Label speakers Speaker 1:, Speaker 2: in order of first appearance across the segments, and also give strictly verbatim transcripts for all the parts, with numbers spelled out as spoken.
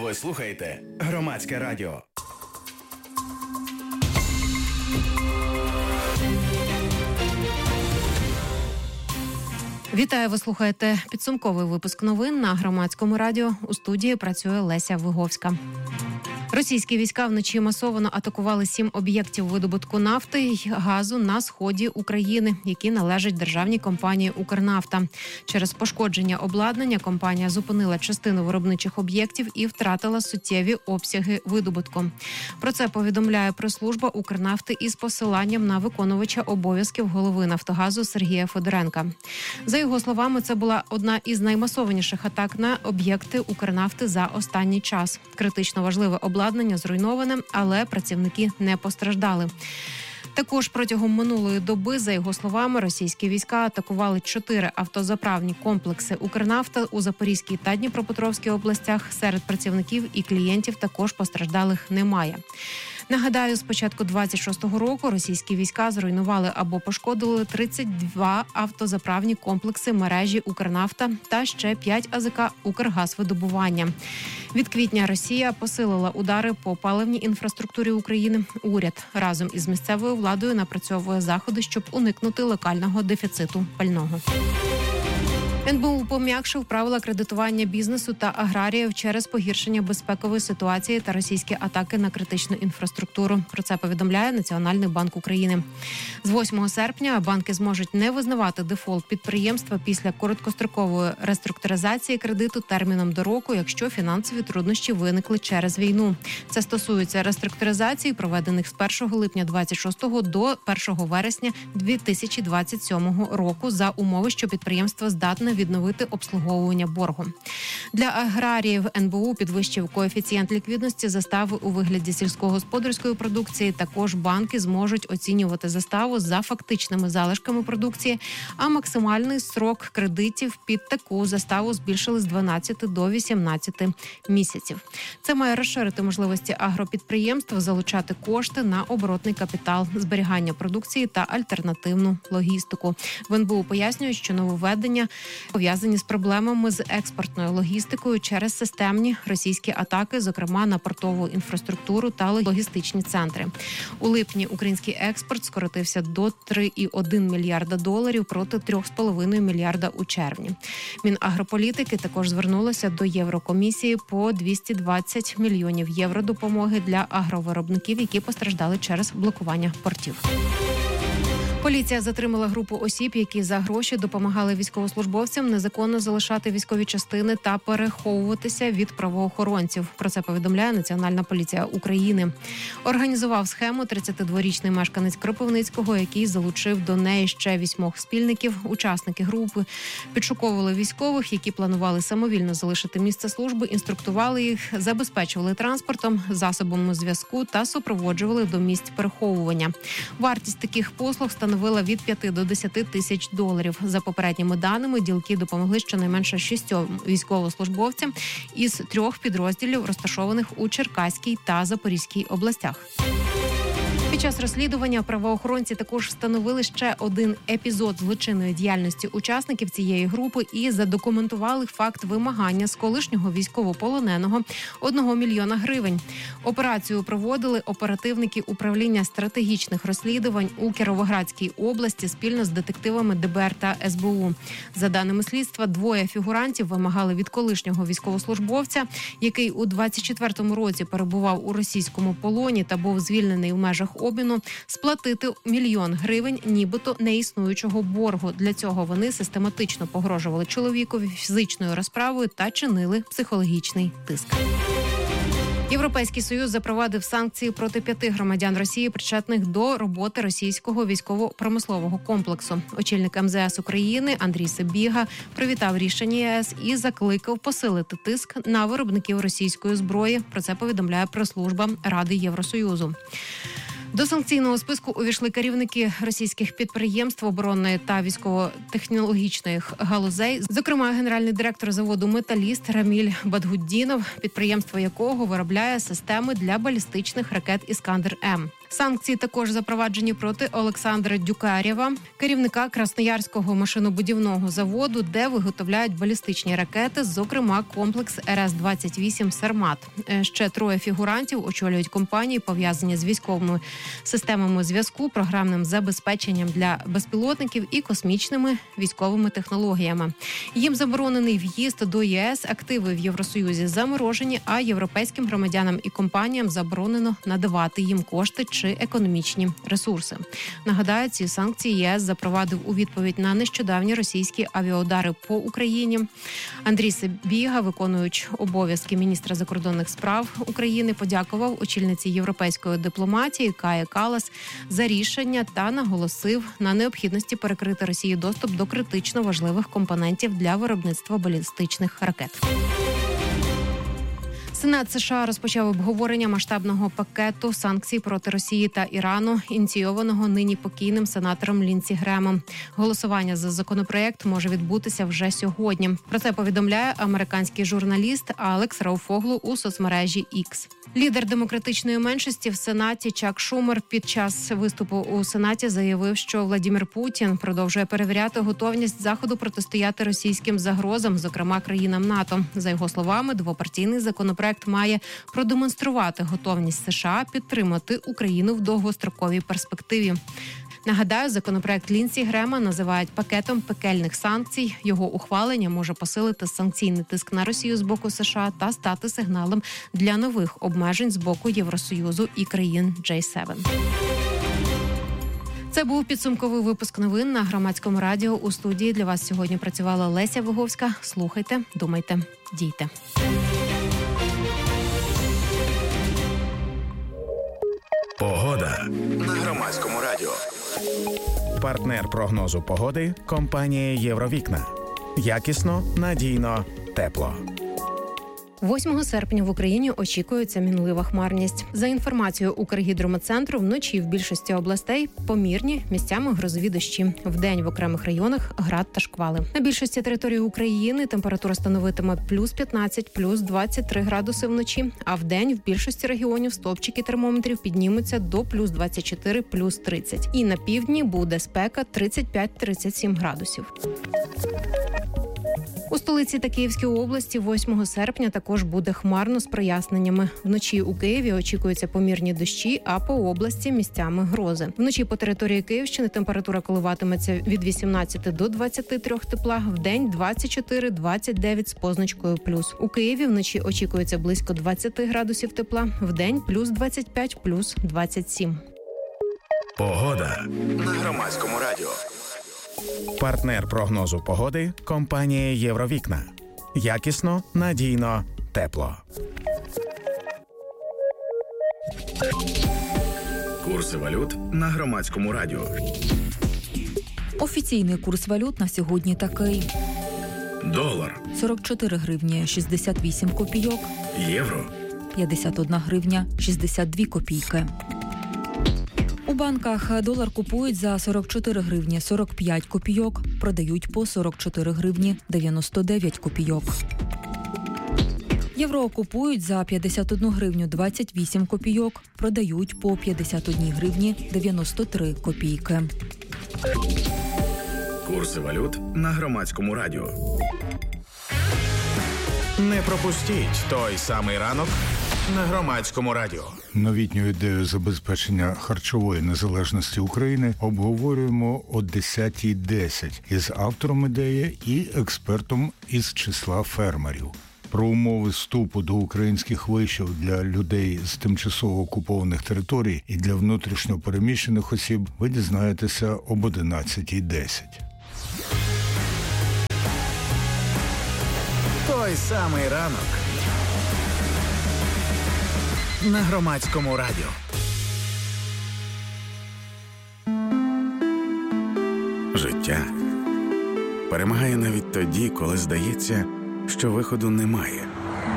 Speaker 1: Ви слухаєте Громадське радіо.
Speaker 2: Вітаю, ви слухаєте підсумковий випуск новин на Громадському радіо. У студії працює Леся Виговська. Російські війська вночі масово атакували сім об'єктів видобутку нафти й газу на сході України, які належать державній компанії «Укрнафта». Через пошкодження обладнання компанія зупинила частину виробничих об'єктів і втратила суттєві обсяги видобутку. Про це повідомляє прес-служба «Укрнафти» із посиланням на виконувача обов'язків голови «Нафтогазу» Сергія Федоренка. За його словами, це була одна із наймасованіших атак на об'єкти «Укрнафти» за останній час. Критично важливе обладнання Обладнання зруйноване, але працівники не постраждали. Також протягом минулої доби, за його словами, російські війська атакували чотири автозаправні комплекси «Укрнафта» у Запорізькій та Дніпропетровській областях. Серед працівників і клієнтів також постраждалих немає. Нагадаю, з початку двадцять шостого року російські війська зруйнували або пошкодили тридцять два автозаправні комплекси мережі «Укрнафта» та ще п'ять АЗК «Укргазвидобування». Від квітня Росія посилила удари по паливній інфраструктурі України. Уряд разом із місцевою владою напрацьовує заходи, щоб уникнути локального дефіциту пального. ен бе у пом'якшив правила кредитування бізнесу та аграріїв через погіршення безпекової ситуації та російські атаки на критичну інфраструктуру. Про це повідомляє Національний банк України. З восьмого серпня банки зможуть не визнавати дефолт підприємства після короткострокової реструктуризації кредиту терміном до року, якщо фінансові труднощі виникли через війну. Це стосується реструктуризації, проведених з першого липня двадцять шостого до першого вересня дві тисячі двадцять сьомого року за умови, що підприємство здатне відновити обслуговування боргу. Для аграріїв ен бе у підвищив коефіцієнт ліквідності застави у вигляді сільськогосподарської продукції. Також банки зможуть оцінювати заставу за фактичними залишками продукції, а максимальний строк кредитів під таку заставу збільшили з дванадцяти до вісімнадцяти місяців. Це має розширити можливості агропідприємств залучати кошти на оборотний капітал, зберігання продукції та альтернативну логістику. В ен бе у пояснюють, що нововведення пов'язані з проблемами з експортною логістикою через системні російські атаки, зокрема на портову інфраструктуру та логістичні центри. У липні український експорт скоротився до три цілих один мільярда доларів проти три цілих п'ять мільярда у червні. Мінагрополітики також звернулося до Єврокомісії по двісті двадцять мільйонів євро допомоги для агровиробників, які постраждали через блокування портів. Поліція затримала групу осіб, які за гроші допомагали військовослужбовцям незаконно залишати військові частини та переховуватися від правоохоронців. Про це повідомляє Національна поліція України. Організував схему тридцятидворічний мешканець Кропивницького, який залучив до неї ще вісьмох спільників. Учасники групи підшуковували військових, які планували самовільно залишити місце служби, інструктували їх, забезпечували транспортом, засобами зв'язку та супроводжували до місць переховування. Вартість таких послуг становила від п'яти до десяти тисяч доларів. За попередніми даними, ділки допомогли щонайменше шістьом військовослужбовцям із трьох підрозділів, розташованих у Черкаській та Запорізькій областях. Під час розслідування правоохоронці також встановили ще один епізод злочинної діяльності учасників цієї групи і задокументували факт вимагання з колишнього військовополоненого одного мільйона гривень. Операцію проводили оперативники управління стратегічних розслідувань у Кіровоградській області спільно з детективами де бе ер та ес бе у. За даними слідства, двоє фігурантів вимагали від колишнього військовослужбовця, який у двадцять четвертому році перебував у російському полоні та був звільнений в межах обміну, сплатити мільйон гривень нібито неіснуючого боргу. Для цього вони систематично погрожували чоловікові фізичною розправою та чинили психологічний тиск. Європейський Союз запровадив санкції проти п'яти громадян Росії, причетних до роботи російського військово-промислового комплексу. Очільник ем зе ес України Андрій Сибіга привітав рішення є ес і закликав посилити тиск на виробників російської зброї. Про це повідомляє прес-служба Ради Євросоюзу. До санкційного списку увійшли керівники російських підприємств оборонної та військово-технологічних галузей, зокрема генеральний директор заводу «Металіст» Раміль Бадгутдінов, підприємство якого виробляє системи для балістичних ракет «Іскандер-М». Санкції також запроваджені проти Олександра Дюкарєва, керівника Красноярського машинобудівного заводу, де виготовляють балістичні ракети, зокрема комплекс ер ес двадцять вісім «Сармат». Ще троє фігурантів очолюють компанії, пов'язані з військовими системами зв'язку, програмним забезпеченням для безпілотників і космічними військовими технологіями. Їм заборонений в'їзд до ЄС, активи в Євросоюзі заморожені, а європейським громадянам і компаніям заборонено надавати їм кошти чи економічні ресурси. Нагадаю, ці санкції ЄС запровадив у відповідь на нещодавні російські авіаудари по Україні. Андрій Сибіга, виконуючи обов'язки міністра закордонних справ України, подякував очільниці європейської дипломатії Каї Каллас за рішення та наголосив на необхідності перекрити Росії доступ до критично важливих компонентів для виробництва балістичних ракет. Сенат США розпочав обговорення масштабного пакету санкцій проти Росії та Ірану, ініційованого нині покійним сенатором Лінсі Гремом. Голосування за законопроект може відбутися вже сьогодні. Про це повідомляє американський журналіст Алекс Рауфоглу у соцмережі X. Лідер демократичної меншості в Сенаті Чак Шумер під час виступу у Сенаті заявив, що Владимир Путін продовжує перевіряти готовність Заходу протистояти російським загрозам, зокрема країнам НАТО. За його словами, двопартійний законопроект має продемонструвати готовність США підтримати Україну в довгостроковій перспективі. Нагадаю, законопроект Лінсі Грема називають пакетом пекельних санкцій. Його ухвалення може посилити санкційний тиск на Росію з боку США та стати сигналом для нових обмежень з боку Євросоюзу і країн джей сім. Це був підсумковий випуск новин на Громадському радіо. У студії для вас сьогодні працювала Леся Виговська. Слухайте, думайте, дійте.
Speaker 1: Погода на Громадському радіо. Партнер прогнозу погоди – компанія «Євровікна». Якісно, надійно, тепло.
Speaker 2: восьмого серпня в Україні очікується мінлива хмарність. За інформацією Укргідрометцентру, вночі в більшості областей помірні, місцями грозові дощі. Вдень в окремих районах град та шквали. На більшості території України температура становитиме плюс п'ятнадцять, плюс двадцять три градуси вночі, а вдень в більшості регіонів стовпчики термометрів піднімуться до плюс двадцять чотири, плюс тридцять. І на півдні буде спека тридцять п'ять - тридцять сім градусів. У столиці та Київській області восьмого серпня також буде хмарно з проясненнями. Вночі у Києві очікуються помірні дощі, а по області місцями грози. Вночі по території Київщини температура коливатиметься від вісімнадцяти до двадцяти трьох тепла, вдень двадцять чотири - двадцять дев'ять з позначкою плюс. У Києві вночі очікується близько двадцяти градусів тепла, вдень плюс двадцять п'ять, плюс двадцять сім.
Speaker 1: Погода на Громадському радіо. Партнер прогнозу погоди – компанія «Євровікна». Якісно, надійно, тепло. Курси валют на Громадському радіо.
Speaker 3: Офіційний курс валют на сьогодні такий.
Speaker 1: Долар
Speaker 3: – сорок чотири гривні шістдесят вісім копійок.
Speaker 1: Євро
Speaker 3: – п'ятдесят одна гривня шістдесят дві копійки. У банках долар купують за сорок чотири гривні сорок п'ять копійок, продають по сорок чотири гривні дев'яносто дев'ять копійок. Євро купують за п'ятдесят одну гривню двадцять вісім копійок, продають по п'ятдесят одну гривні дев'яносто три копійки.
Speaker 1: Курси валют на Громадському радіо. Не пропустіть той самий ранок на Громадському радіо.
Speaker 4: Новітню ідею забезпечення харчової незалежності України обговорюємо о десятій десять із автором ідеї і експертом із числа фермерів. Про умови вступу до українських вишів для людей з тимчасово окупованих територій і для внутрішньо переміщених осіб ви дізнаєтеся об одинадцятій десять.
Speaker 1: Той самий ранок на Громадському радіо. Життя перемагає навіть тоді, коли здається, що виходу немає.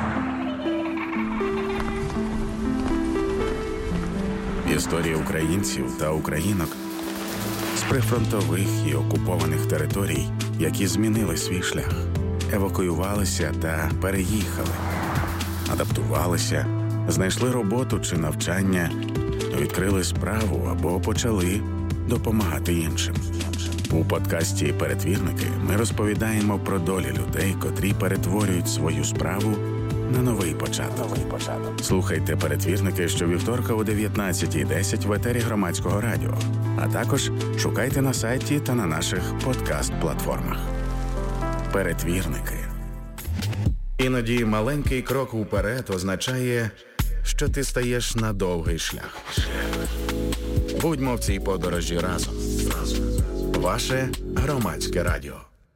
Speaker 1: Історії українців та українок з прифронтових і окупованих територій, які змінили свій шлях, евакуювалися та переїхали, адаптувалися, знайшли роботу чи навчання, відкрили справу або почали допомагати іншим. У подкасті «Перетвірники» ми розповідаємо про долі людей, котрі перетворюють свою справу на новий початок. Слухайте «Перетвірники» щовівторка о дев'ятнадцятій десять в етері Громадського радіо, а також шукайте на сайті та на наших подкаст-платформах. «Перетвірники». Іноді маленький крок уперед означає, що ти стаєш на довгий шлях. Будьмо в цій подорожі разом. Ваше Громадське радіо.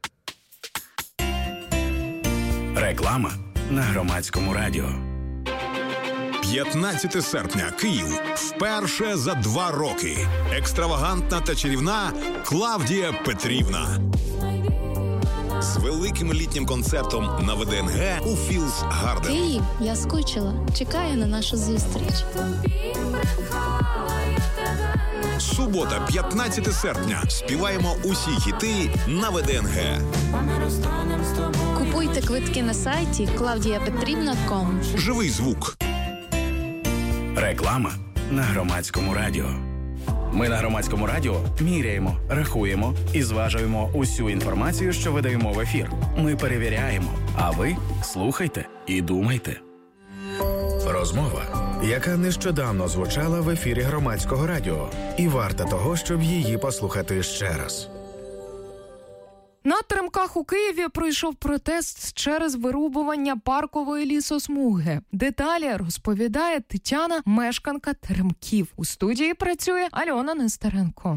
Speaker 1: Реклама на Громадському радіо.
Speaker 5: п'ятнадцяте серпня. Київ. Вперше за два роки. Екстравагантна та чарівна Клавдія Петрівна. З великим літнім концертом на ВДНГ у Філс Гарден.
Speaker 6: Київ, я скучила. Чекаю на нашу зустріч.
Speaker 5: Субота, п'ятнадцяте серпня. Співаємо усі хіти на ВДНГ.
Speaker 6: Купуйте квитки на сайті клавдія петрівна крапка ком.
Speaker 5: Живий звук.
Speaker 1: Реклама на Громадському радіо. Ми на Громадському радіо міряємо, рахуємо і зважуємо усю інформацію, що видаємо в ефір. Ми перевіряємо, а ви слухайте і думайте. Розмова, яка нещодавно звучала в ефірі Громадського радіо, і варта того, щоб її послухати ще раз.
Speaker 7: На теремках у Києві пройшов протест через вирубування паркової лісосмуги. Деталі розповідає Тетяна, мешканка Теремків. У студії працює Альона Нестеренко.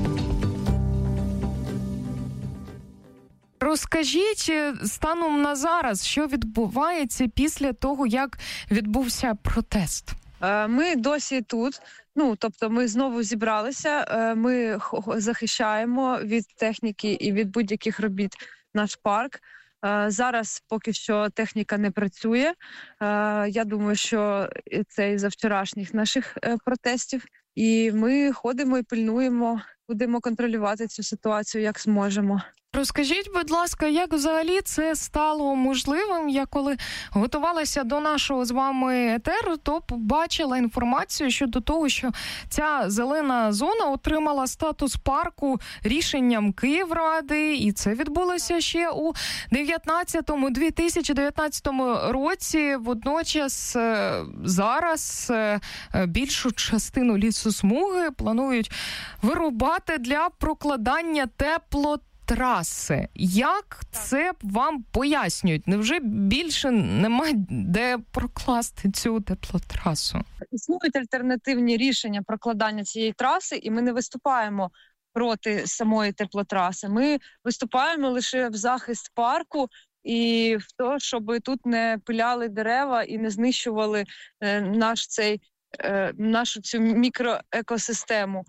Speaker 7: Розкажіть станом на зараз, що відбувається після того, як відбувся протест?
Speaker 8: Ми досі тут, ну, тобто ми знову зібралися, ми захищаємо від техніки і від будь-яких робіт наш парк. Зараз поки що техніка не працює. Я думаю, що це із-за вчорашніх наших протестів. І ми ходимо і пильнуємо, будемо контролювати цю ситуацію, як зможемо.
Speaker 7: Розкажіть, будь ласка, як взагалі це стало можливим? Я коли готувалася до нашого з вами етеру, то побачила інформацію щодо того, що ця зелена зона отримала статус парку рішенням Київради, і це відбулося ще у дві тисячі дев'ятнадцятому році. Водночас зараз більшу частину лісосмуги планують вирубати для прокладання теплотраси. Траси. Як це вам пояснюють? Невже більше немає де прокласти цю теплотрасу?
Speaker 8: Існують альтернативні рішення прокладання цієї траси, і ми не виступаємо проти самої теплотраси. Ми виступаємо лише в захист парку і в те, щоб тут не пиляли дерева і не знищували е, наш цей нашу цю мікроекосистему.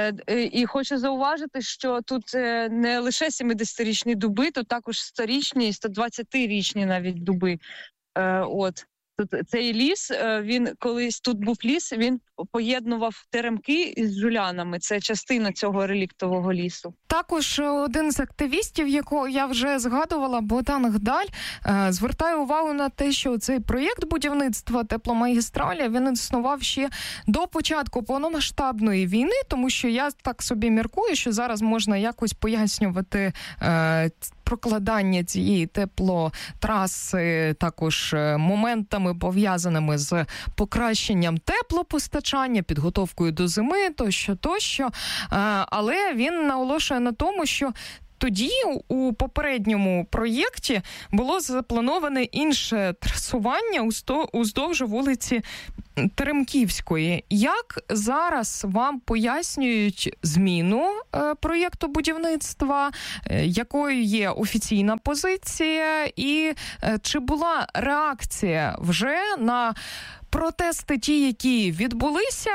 Speaker 8: І хочу зауважити, що тут не лише сімдесятирічні дуби, тут також сторічні і сто двадцятирічні навіть дуби. От. Тут цей ліс, він колись тут був ліс, він поєднував теремки із жулянами. Це частина цього реліктового лісу.
Speaker 7: Також один з активістів, якого я вже згадувала, Богдан Гдаль, звертає увагу на те, що цей проєкт будівництва тепломагістралі, він існував ще до початку повномасштабної війни, тому що я так собі міркую, що зараз можна якось пояснювати е, прокладання цієї теплотраси також моментами, пов'язаними з покращенням теплопостачання, підготовкою до зими, тощо, тощо. Але він наголошує на тому, що тоді у попередньому проєкті було заплановане інше трасування уздовж вулиці Теремківської. Як зараз вам пояснюють зміну е, проєкту будівництва, е, якою є офіційна позиція, і е, чи була реакція вже на протести ті, які відбулися,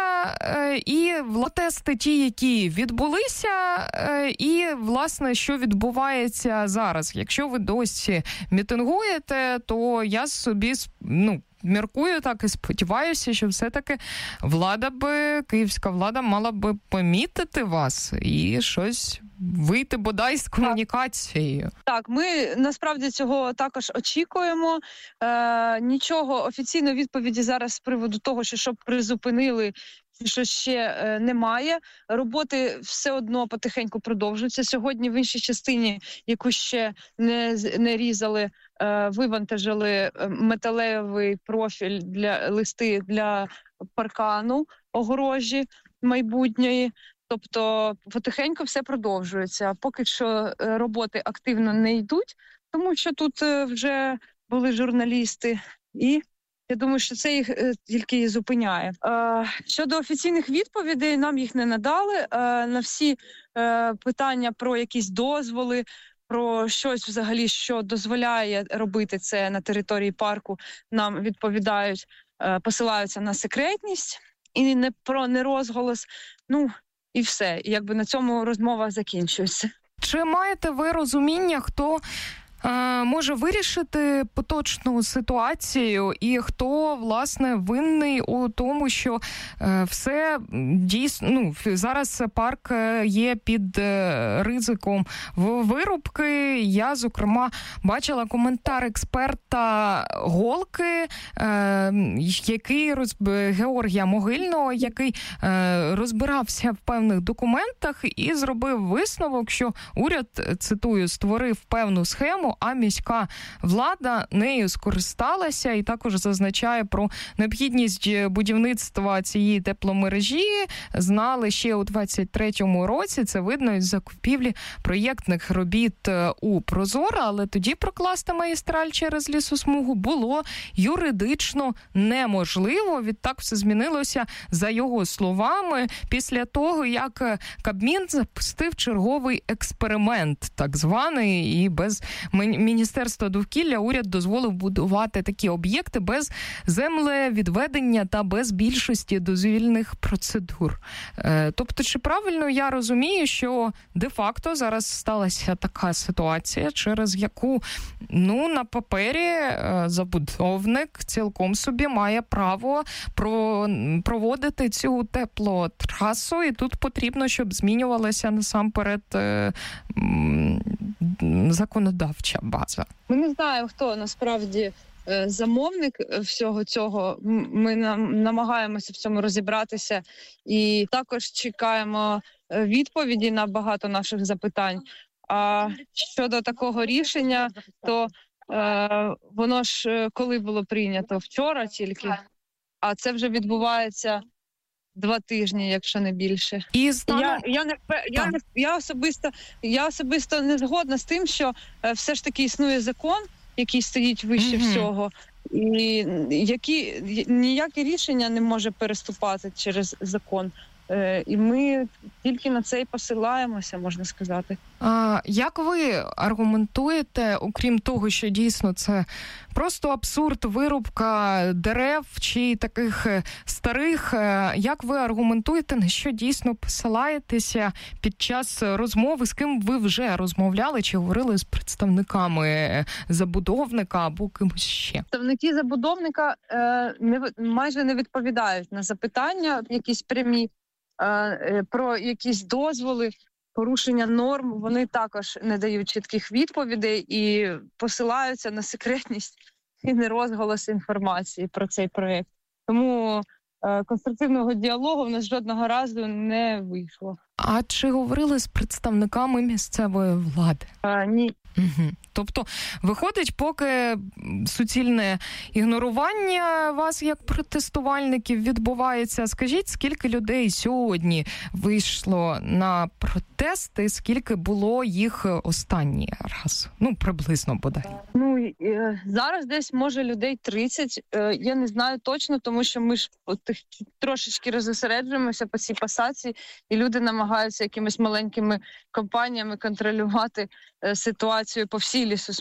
Speaker 7: і протести ті, які відбулися, і, власне, що відбувається зараз? Якщо ви досі мітингуєте, то я собі, ну, міркую так і сподіваюся, що все-таки влада би, київська влада мала би помітити вас і щось вийти бодай з комунікацією.
Speaker 8: Так, ми насправді цього також очікуємо. Е, нічого, офіційної відповіді зараз з приводу того, що щоб призупинили що ще е, немає. Роботи все одно потихеньку продовжуються. Сьогодні в іншій частині, яку ще не, не різали, е, вивантажили металевий профіль для листи для паркану огорожі майбутньої. Тобто потихеньку все продовжується. Поки що роботи активно не йдуть, тому що тут вже були журналісти, і я думаю, що це їх тільки і зупиняє. Щодо офіційних відповідей, нам їх не надали. На всі питання про якісь дозволи, про щось взагалі, що дозволяє робити це на території парку, нам відповідають, посилаються на секретність і не про нерозголос. Ну, і все. І якби на цьому розмова закінчується.
Speaker 7: Чи маєте ви розуміння, хто е, може вирішити поточну ситуацію і хто, власне, винний у тому, що е, все дійсно, ну, зараз парк є під е, ризиком вирубки. Я, зокрема, бачила коментар експерта Голки, е, який роз... Георгія Могильного, який е, розбирався в певних документах і зробив висновок, що уряд, цитую, створив певну схему, а міська влада нею скористалася, і також зазначає про необхідність будівництва цієї тепломережі. Знали ще у двадцять третьому році, це видно із закупівлі проєктних робіт у Прозоро, але тоді прокласти магістраль через лісосмугу було юридично неможливо. Відтак все змінилося, за його словами, після того, як Кабмін запустив черговий експеримент, так званий, і без Міністерства довкілля уряд дозволив будувати такі об'єкти без землевідведення та без більшості дозвільних процедур. Тобто, чи правильно я розумію, що де-факто зараз сталася така ситуація, через яку, ну, на папері забудовник цілком собі має право про, проводити цю теплотрасу, і тут потрібно, щоб змінювалася насамперед е, м, законодавча база?
Speaker 8: Ми не знаємо, хто насправді замовник всього цього. Ми намагаємося в цьому розібратися і також чекаємо відповіді на багато наших запитань. А щодо такого рішення, то е, воно ж коли було прийнято? Вчора тільки, а це вже відбувається два тижні, якщо не більше.
Speaker 7: І стану...
Speaker 8: я, я, не, я, не, я, особисто, я особисто не згодна з тим, що е, все ж таки існує закон, який стоїть вище mm-hmm. всього, і які, ніяке рішення не може переступати через закон. Е, і ми тільки на це і посилаємося, можна сказати.
Speaker 7: А як ви аргументуєте, окрім того, що дійсно це просто абсурд, вирубка дерев чи таких старих, як ви аргументуєте, на що дійсно посилаєтеся під час розмови, з ким ви вже розмовляли, чи говорили з представниками забудовника або кимось ще?
Speaker 8: Представники забудовника е, не, майже не відповідають на запитання, якісь прямі, е, про якісь дозволи, порушення норм, вони також не дають чітких відповідей і посилаються на секретність і нерозголос інформації про цей проєкт. Тому е, конструктивного діалогу в нас жодного разу не вийшло.
Speaker 7: А чи говорили з представниками місцевої влади?
Speaker 8: А, ні.
Speaker 7: Угу. Тобто, виходить, поки суцільне ігнорування вас як протестувальників відбувається. Скажіть, скільки людей сьогодні вийшло на протести, скільки було їх останній раз? Ну, приблизно бодай.
Speaker 8: Ну, зараз десь, може, людей тридцять. Я не знаю точно, тому що ми ж трошечки розосереджуємося по цій пасації, і люди намагаються якимись маленькими компаніями контролювати ситуацію по всій